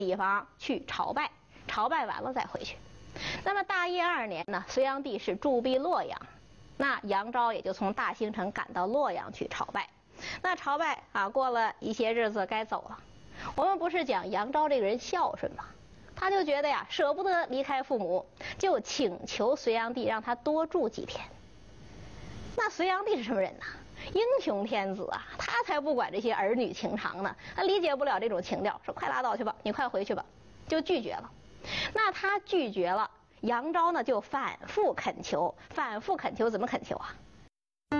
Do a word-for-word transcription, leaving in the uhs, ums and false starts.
地方去朝拜，朝拜完了再回去。那么大业二年呢，隋炀帝是驻跸洛阳，那杨昭也就从大兴城赶到洛阳去朝拜。那朝拜啊，过了一些日子该走了。我们不是讲杨昭这个人孝顺吗？他就觉得呀，舍不得离开父母，就请求隋炀帝让他多住几天。那隋炀帝是什么人呢？英雄天子啊，他才不管这些儿女情长呢，他理解不了这种情调，说快拉倒去吧，你快回去吧，就拒绝了。那他拒绝了，杨昭呢就反复恳求，反复恳求，怎么恳求啊？